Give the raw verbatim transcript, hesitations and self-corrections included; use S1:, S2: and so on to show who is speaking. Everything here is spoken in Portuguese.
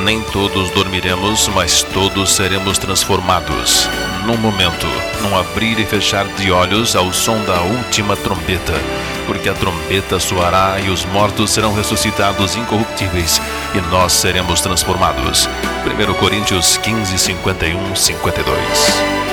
S1: Nem todos dormiremos, mas todos seremos transformados. Num momento, num abrir e fechar de olhos ao som da última trombeta. Porque a trombeta soará e os mortos serão ressuscitados incorruptíveis e nós seremos transformados. primeira Coríntios quinze, cinquenta e um, cinquenta e dois.